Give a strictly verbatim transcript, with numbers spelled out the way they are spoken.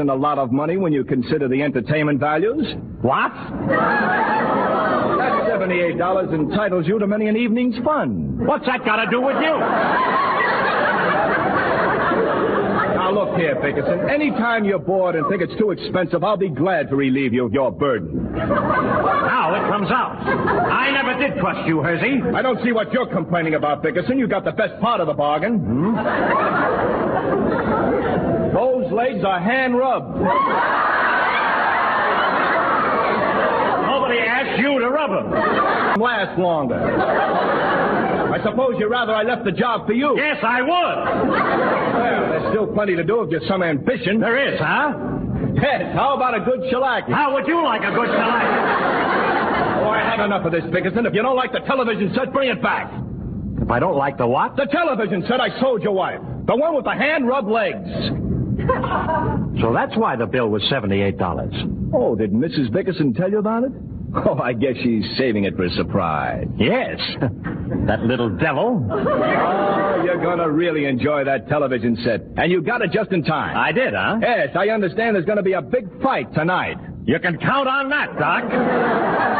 isn't a lot of money when you consider the entertainment values. What? That seventy-eight dollars entitles you to many an evening's fun. What's that got to do with you? Now, look here, Bickerson. Anytime you're bored and think it's too expensive, I'll be glad to relieve you of your burden. Now it comes out. I never did trust you, Hersey. I don't see what you're complaining about, Bickerson. You got the best part of the bargain. Hmm? Those legs are hand-rubbed. Nobody asked you to rub them. Last longer. I suppose you'd rather I left the job for you. Yes, I would. Well, there's still plenty to do if there's some ambition. There is, huh? Yes, how about a good shellacking? How would you like a good shellacking? Oh, I had enough of this, Bickerson. If you don't like the television set, bring it back. If I don't like the what? The television set I sold your wife. The one with the hand-rubbed legs. So that's why the bill was seventy-eight dollars. Oh, did Missus Bickerson tell you about it? Oh, I guess she's saving it for a surprise. Yes. That little devil. Oh, you're going to really enjoy that television set. And you got it just in time. I did, huh? Yes, I understand there's going to be a big fight tonight. You can count on that, Doc.